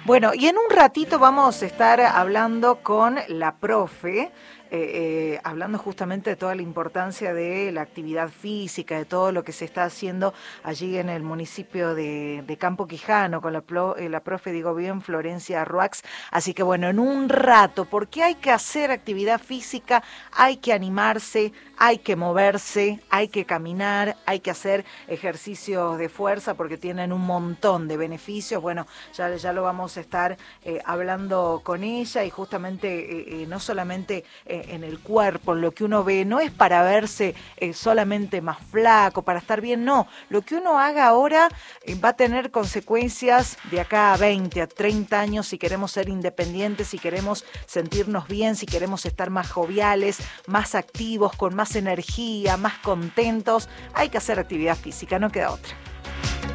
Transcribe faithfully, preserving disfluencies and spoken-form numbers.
Bueno, y en un ratito vamos a estar hablando con la profe, eh, eh, hablando justamente de toda la importancia de la actividad física, de todo lo que se está haciendo allí en el municipio de, de Campo Quijano, con la, eh, la profe, digo bien, Florencia Ruax. Así que bueno, en un rato, porque hay que hacer actividad física, hay que animarse, hay que moverse, hay que caminar, hay que hacer ejercicios de fuerza porque tienen un montón de beneficios. Bueno, ya, ya lo vamos a estar eh, hablando con ella y justamente eh, eh, no solamente eh, en el cuerpo, en lo que uno ve, no es para verse eh, solamente más flaco, para estar bien, no. Lo que uno haga ahora eh, va a tener consecuencias de acá a veinte, a treinta años si queremos ser independientes, si queremos sentirnos bien, si queremos estar más joviales, más activos, con más energía, más contentos. Hay que hacer actividad física, no queda otra.